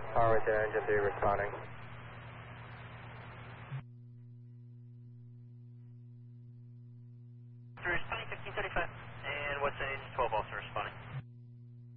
Power right there, engine 3 responding. Responding 1535. And what's engine 12 also responding?